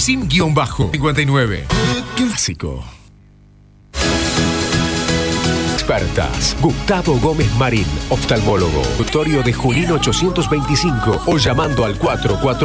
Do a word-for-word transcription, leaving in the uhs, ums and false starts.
Sim-cincuenta y nueve. Clásico. Expertas. Gustavo Gómez Marín, oftalmólogo. Consultorio de Junín ochocientos veinticinco o llamando al cuatro cuatro